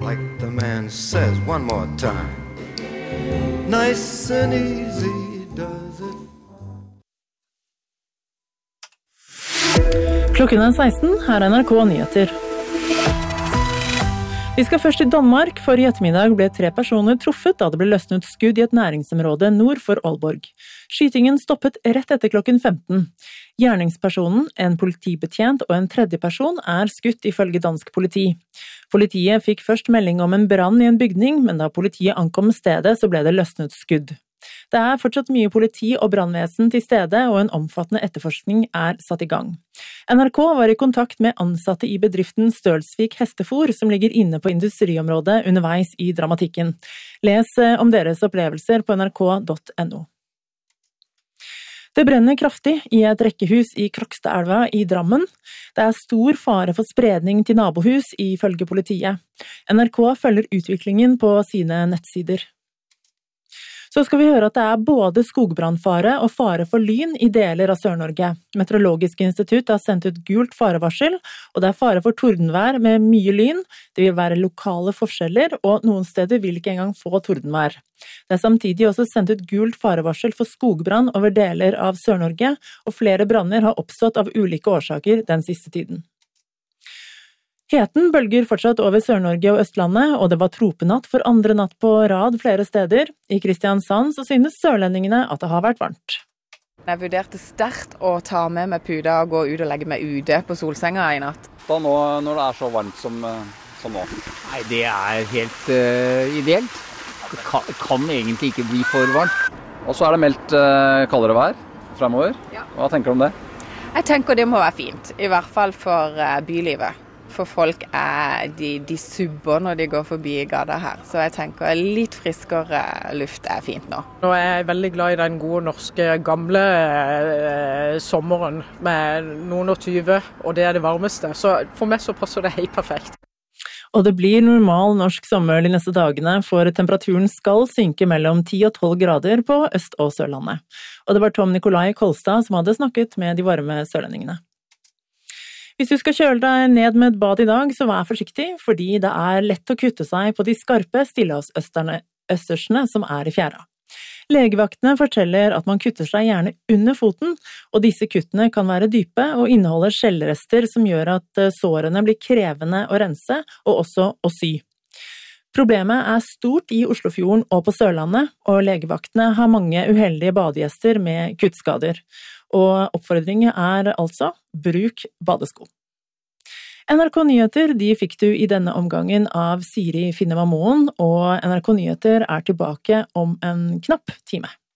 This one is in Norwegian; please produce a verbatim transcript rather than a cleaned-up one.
like the man says one more time. Nice and easy does it. Klokken er seksten, her er N R K Nyheter. Vi skal først til Danmark, for i ettermiddag ble tre personer truffet da det ble løsnet skudd i et næringsområde nord for Aalborg. Skytingen stoppet rett etter klokken femten. Gjerningspersonen, en politibetjent og en tredje person er skutt ifølge dansk politi. Politiet fikk først melding om en brann i en bygning, men da politiet ankom stedet så ble det løsnet skudd. Det er fortsatt mye politi og brannvesen til stede, og en omfattende etterforskning er satt i gang. N R K var i kontakt med ansatte i bedriften Stølsvik Hestefôr, som ligger inne på industriområdet underveis i dramatikken. Les om deres opplevelser på n r k punktum n o. Det brenner kraftig i et rekkehus i Krokstadelva i Drammen. Det er stor fare for spredning til nabohus, ifølge politiet. N R K følger utviklingen på sine nettsider. Så skal vi høre at det er både skogbrannfare og fare for lyn i deler av Sør-Norge. Meteorologisk institutt har sendt ut gult farevarsel, og det er fare for tordenvær med mye lyn. Det vil være lokale forskjeller, og noen steder vil ikke engang få tordenvær. Det er samtidig også sendt ut gult farevarsel for skogbrann over deler av Sør-Norge, og flere branner har oppstått av ulike årsaker den siste tiden. Heten bølger fortsatt over Sør-Norge og Østlandet, og det var tropenatt for andre natt på rad flere steder. I Kristiansand så synes sørlendingene at det har vært varmt. Jeg vurderte sterkt å ta med meg puda og gå ut og legge meg ute på solsenga i natt. Da nå når det er så varmt som, som nå? Nei, det er helt uh, ideelt. Det kan, kan egentlig ikke bli for varmt. Og så er det meldt uh, kaldere vær fremover. Ja. Hva tenker du om det? Jeg tenker det må være fint, i hvert fall for uh, bylivet. For folk er, de, de subber når de går forbi gata her. Så jeg tenker litt friskere luft er fint nå. Nå er jeg veldig glad i den gode norske gamle eh, sommeren med noen og tyve, og det er det varmeste. Så for meg så passer det helt perfekt. Og det blir normal norsk sommer de neste dagene, for temperaturen skal synke mellom ti og tolv grader på Øst- og Sørlandet. Og det var Tom Nikolai Kolstad som hadde snakket med de varme sørlendingene. Hvis du skal kjøle deg ned med et bad i dag, så vær forsiktig, fordi det er lett å kutte seg på de skarpe stillehavsøstersene som er i fjæra. Legevaktene forteller at man kutter seg gjerne under foten, og disse kuttene kan være dype og inneholde skjellrester som gjør at sårene blir krevende å rense, og også å sy. Problemet er stort i Oslofjorden og på Sørlandet, og legevaktene har mange uheldige badegjester med kuttskader. Og oppfordringen er altså bruk badesko. N R K Nyheter de fikk du i denne omgangen av Siri Finnema Moen, og N R K Nyheter er tilbake om en knapp time.